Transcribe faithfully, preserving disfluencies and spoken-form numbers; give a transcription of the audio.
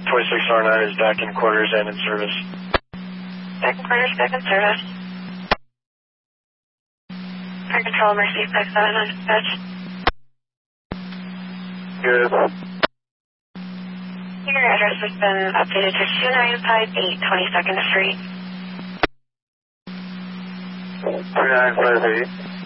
twenty-six R nine is back in quarters and in service. Back in quarters, back in service. Air control, Mercy, five seven on dispatch. Good. Your address has been updated to two nine five eight twenty-second Street. two nine five eight.